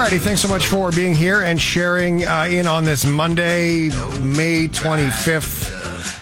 righty, thanks so much for being here and sharing in on this Monday, May 25th,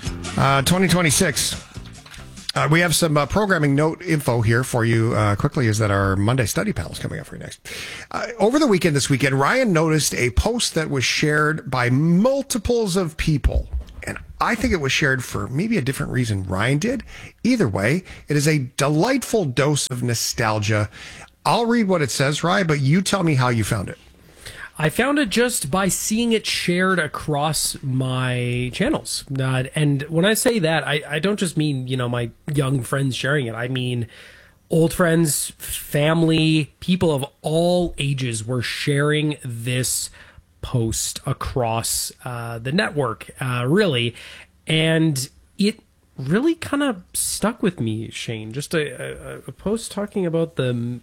2026. We have some programming note info here for you quickly, is that our Monday study panel is coming up for you next. Over the weekend, this weekend, Ryan noticed a post that was shared by multiples of people. And I think it was shared for maybe a different reason Ryan did. Either way, it is a delightful dose of nostalgia. I'll read what it says, Ryan, but you tell me how you found it. I found it just by seeing it shared across my channels. And when I say that, I don't just mean, my young friends sharing it. I mean, old friends, family, people of all ages were sharing this post across the network, really. And it really kind of stuck with me, Shane. Just a post talking about the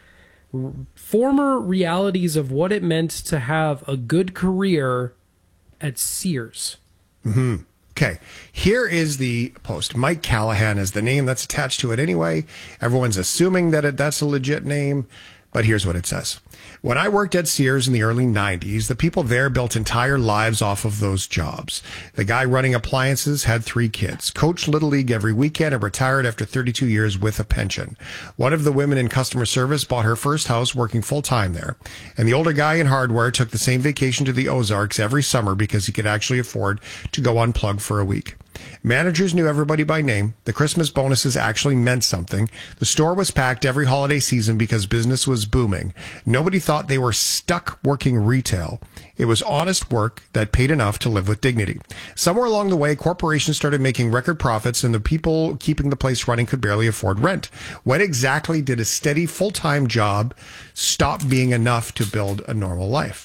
former realities of what it meant to have a good career at Sears. Mm-hmm. Okay, here is the post. Mike Callahan is the name that's attached to it anyway. Everyone's assuming that that's a legit name, but here's what it says. When I worked at Sears in the early 90s, the people there built entire lives off of those jobs. The guy running appliances had 3 kids, coached Little League every weekend, and retired after 32 years with a pension. One of the women in customer service bought her first house working full-time there. And the older guy in hardware took the same vacation to the Ozarks every summer because he could actually afford to go unplugged for a week. Managers knew everybody by name. The Christmas bonuses actually meant something. The store was packed every holiday season because business was booming. Nobody thought they were stuck working retail. It was honest work that paid enough to live with dignity. Somewhere along the way, corporations started making record profits and the people keeping the place running could barely afford rent. When exactly did a steady full-time job stop being enough to build a normal life?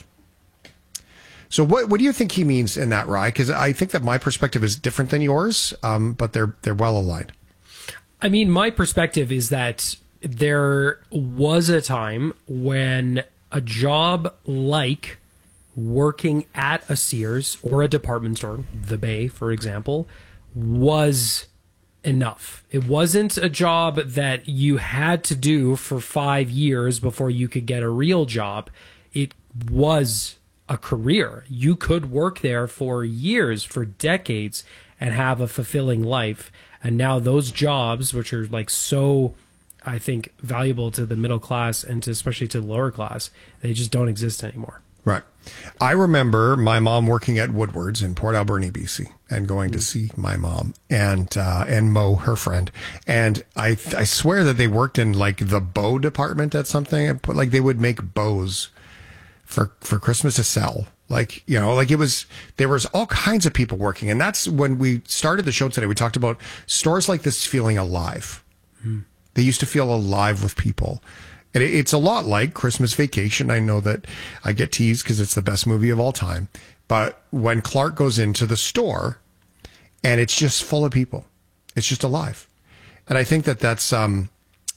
So what do you think he means in that, Rye? Because I think that my perspective is different than yours, but they're well aligned. I mean, my perspective is that there was a time when a job like working at a Sears or a department store, the Bay, for example, was enough. It wasn't a job that you had to do for 5 years before you could get a real job. It was a career. You could work there for years, for decades, and have a fulfilling life. And now those jobs, which are like so, I think, valuable to the middle class and especially to the lower class, they just don't exist anymore. Right. I remember my mom working at Woodward's in Port Alberni, BC, and going to see my mom and Mo, her friend. And I swear that they worked in like the bow department at something. Like they would make bows for Christmas to sell. Like, there was all kinds of people working. And that's when we started the show today. We talked about stores like this feeling alive. They used to feel alive with people. And it's a lot like Christmas Vacation. I know that I get teased because it's the best movie of all time. But when Clark goes into the store and it's just full of people, it's just alive. And I think that's kind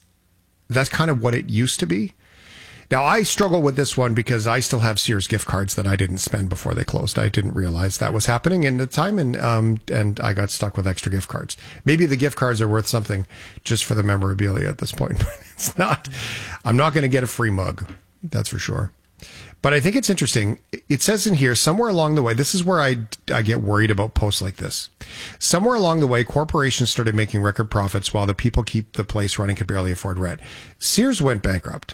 of what it used to be. Now, I struggle with this one because I still have Sears gift cards that I didn't spend before they closed. I didn't realize that was happening in the time, and I got stuck with extra gift cards. Maybe the gift cards are worth something just for the memorabilia at this point. It's not. I'm not going to get a free mug, that's for sure. But I think it's interesting. It says in here, somewhere along the way, this is where I get worried about posts like this. Somewhere along the way, corporations started making record profits while the people keep the place running could barely afford rent. Sears went bankrupt.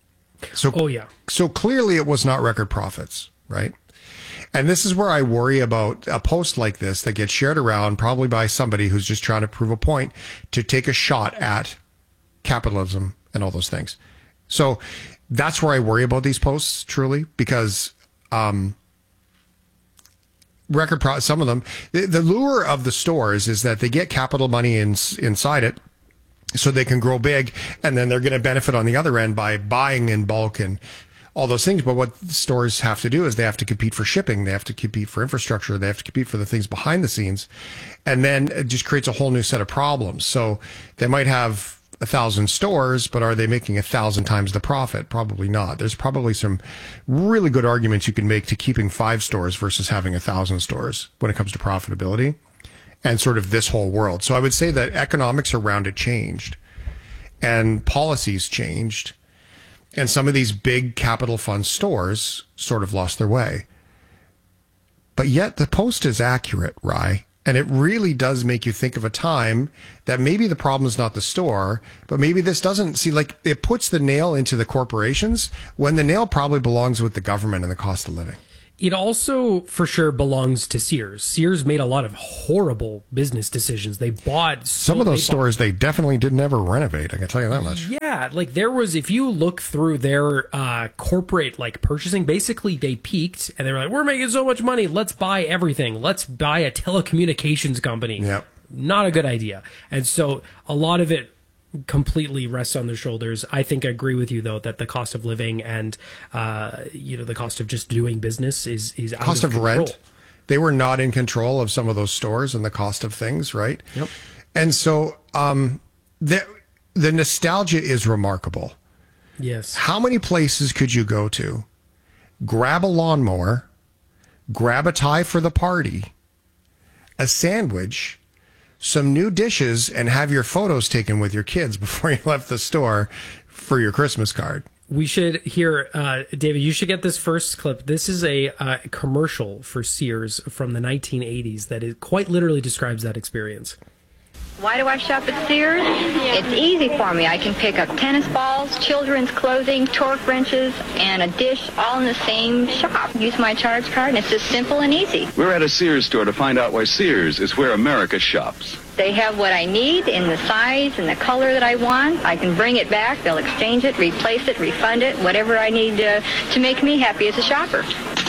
So clearly it was not record profits, right? And this is where I worry about a post like this that gets shared around probably by somebody who's just trying to prove a point to take a shot at capitalism and all those things. So that's where I worry about these posts, truly, because some of them, the lure of the stores is that they get capital money inside it, so they can grow big, and then they're going to benefit on the other end by buying in bulk and all those things. But what stores have to do is they have to compete for shipping. They have to compete for infrastructure. They have to compete for the things behind the scenes. And then it just creates a whole new set of problems. So they might have 1,000 stores, but are they making 1,000 times the profit? Probably not. There's probably some really good arguments you can make to keeping 5 stores versus having 1,000 stores when it comes to profitability and sort of this whole world. So I would say that economics around it changed and policies changed. And some of these big capital fund stores sort of lost their way. But yet the Post is accurate, Rye. And it really does make you think of a time that maybe the problem is not the store, but maybe this doesn't see, like, it puts the nail into the corporations when the nail probably belongs with the government and the cost of living. It also, for sure, belongs to Sears. Sears made a lot of horrible business decisions. They bought... Some of those stores, they definitely didn't ever renovate. I can tell you that much. Yeah, like there was... If you look through their corporate like purchasing, basically they peaked and they were like, we're making so much money. Let's buy everything. Let's buy a telecommunications company. Yep. Not a good idea. And so a lot of it completely rests on their shoulders. I think I agree with you though that the cost of living and the cost of just doing business is out cost of control. rent. They were not in control of some of those stores and the cost of things, right? Yep. And so the nostalgia is remarkable. Yes. How many places could you go to, grab a lawnmower, grab a tie for the party, a sandwich, some new dishes, and have your photos taken with your kids before you left the store for your Christmas card? We should hear, David, you should get this first clip. This is a commercial for Sears from the 1980s that it quite literally describes that experience. Why do I shop at Sears? It's easy for me. I can pick up tennis balls, children's clothing, torque wrenches, and a dish all in the same shop. Use my charge card, and it's just simple and easy. We're at a Sears store to find out why Sears is where America shops. They have what I need in the size and the color that I want. I can bring it back. They'll exchange it, replace it, refund it, whatever I need to make me happy as a shopper.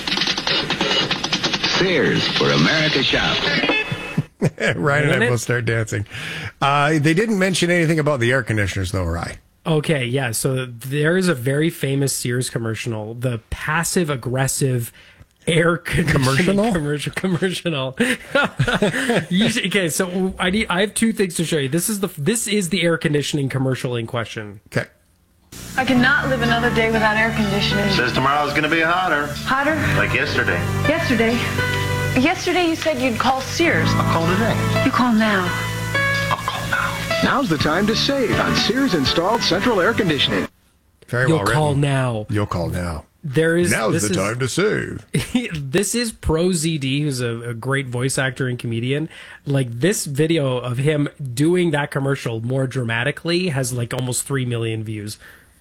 Sears, where America shops. Ryan and I both start dancing. They didn't mention anything about the air conditioners, though, Ryan. Okay, yeah. So there is a very famous Sears commercial, the passive-aggressive air conditioning commercial. Okay, so I have two things to show you. This is the air conditioning commercial in question. Okay. I cannot live another day without air conditioning. Says tomorrow's going to be hotter. Hotter? Like yesterday. Yesterday you said you'd call Sears. I'll call today. You call now. I'll call now. Now's the time to save on Sears installed central air conditioning. Very You'll well written. call now. You'll call now. Now's the time to save. This is Pro ZD, who's a great voice actor and comedian. Like, this video of him doing that commercial more dramatically has like almost 3 million views.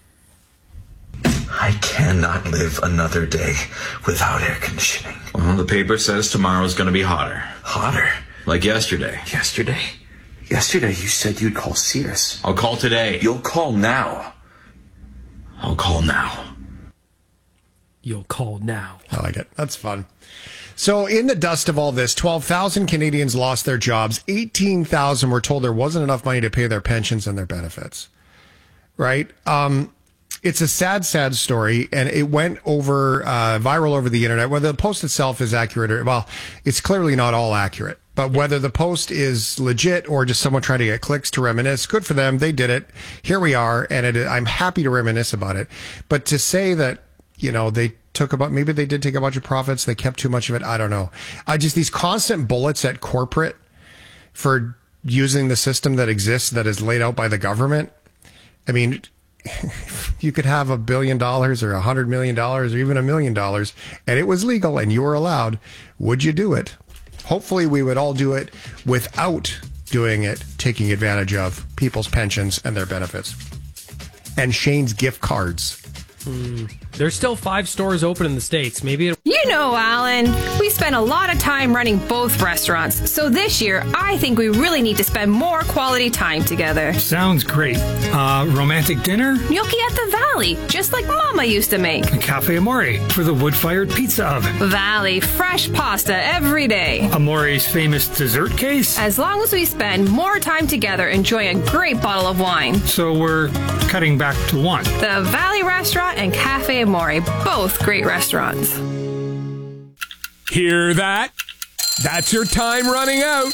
I cannot live another day without air conditioning. Well, the paper says tomorrow's going to be hotter. Hotter? Like yesterday. Yesterday you said you'd call Sears. I'll call today. You'll call now. I'll call now. You'll call now. I like it. That's fun. So in the dust of all this, 12,000 Canadians lost their jobs. 18,000 were told there wasn't enough money to pay their pensions and their benefits. Right? It's a sad, sad story, and it went over viral over the internet. Whether the Post itself is accurate or, well, it's clearly not all accurate. But whether the Post is legit or just someone trying to get clicks to reminisce, good for them. They did it. Here we are, and I'm happy to reminisce about it. But to say that, maybe they did take a bunch of profits, they kept too much of it, I don't know. These constant bullets at corporate for using the system that exists that is laid out by the government. I mean, you could have $1 billion or $100 million or even $1 million, and it was legal and you were allowed. Would you do it? Hopefully we would all do it without doing it, taking advantage of people's pensions and their benefits. And Shane's gift cards. There's still 5 stores open in the States. Maybe You know, Alan, we spend a lot of time running both restaurants. So this year, I think we really need to spend more quality time together. Sounds great. Romantic dinner? Gnocchi at the Valley, just like Mama used to make. Cafe Amore for the wood-fired pizza oven. Valley, fresh pasta every day. Amore's famous dessert case? As long as we spend more time together enjoying a great bottle of wine. So we're cutting back to one. The Valley Restaurant and Cafe Amore, both great restaurants. Hear that? That's your time running out.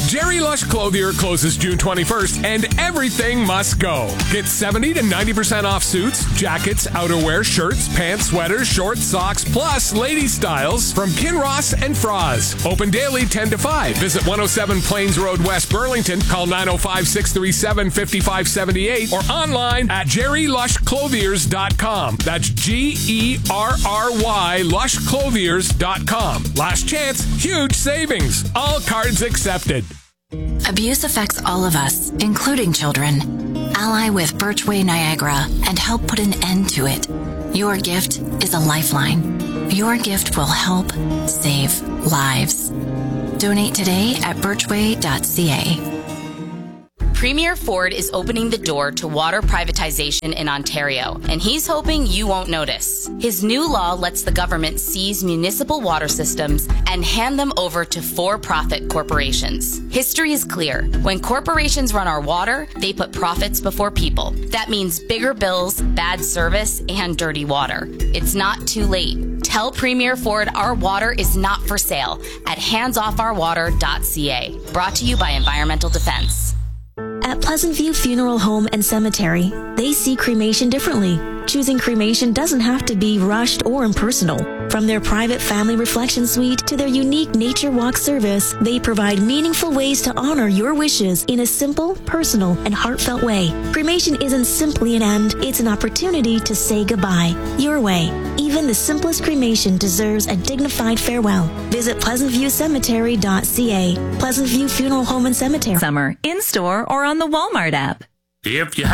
Jerry Lush Clothier closes June 21st, and everything must go. Get 70 to 90% off suits, jackets, outerwear, shirts, pants, sweaters, shorts, socks, plus lady styles from Kinross and Froz. Open daily 10 to 5. Visit 107 Plains Road, West Burlington. Call 905-637-5578 or online at jerrylushclothiers.com. That's Gerry lushclothiers.com. Last chance, huge savings. All cards accepted. Abuse affects all of us, including children. Ally with Birchway Niagara and help put an end to it. Your gift is a lifeline. Your gift will help save lives. Donate today at birchway.ca. Premier Ford is opening the door to water privatization in Ontario, and he's hoping you won't notice. His new law lets the government seize municipal water systems and hand them over to for-profit corporations. History is clear. When corporations run our water, they put profits before people. That means bigger bills, bad service, and dirty water. It's not too late. Tell Premier Ford our water is not for sale at handsoffourwater.ca. Brought to you by Environmental Defense. At Pleasant View Funeral Home and Cemetery, they see cremation differently. Choosing cremation doesn't have to be rushed or impersonal. From their private family reflection suite to their unique nature walk service, they provide meaningful ways to honor your wishes in a simple, personal, and heartfelt way. Cremation isn't simply an end, it's an opportunity to say goodbye. Your way. Even the simplest cremation deserves a dignified farewell. Visit pleasantviewcemetery.ca. Pleasant View Funeral Home and Cemetery. Summer, in-store or on the Walmart app. If you